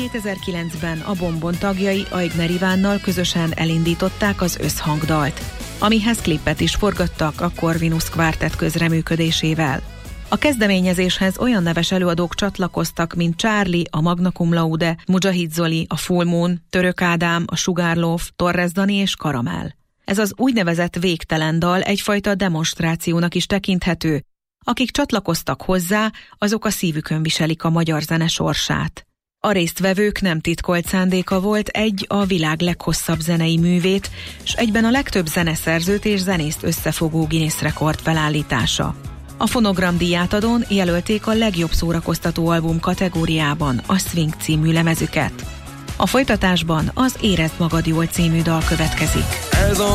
2009-ben a Bombon tagjai Aigner Ivánnal közösen elindították az Összhangdalt, amihez klipet is forgattak a Corvinus Quartet közreműködésével. A kezdeményezéshez olyan neves előadók csatlakoztak, mint Charlie, a Magna Cum Laude, Mujahid Zoli, a Full Moon, Török Ádám, a Sugarloaf, Torres Dani és Karamell. Ez az úgynevezett végtelen dal egyfajta demonstrációnak is tekinthető. Akik csatlakoztak hozzá, azok a szívükön viselik a magyar zene sorsát. A résztvevők nem titkolt szándéka volt a világ leghosszabb zenei művét, s egyben a legtöbb zeneszerzőt és zenészt összefogó Guinness rekord felállítása. A Fonogram díjátadón jelölték a legjobb szórakoztató album kategóriában a Swing című lemezüket. A folytatásban az Érezd magad jól című dal következik.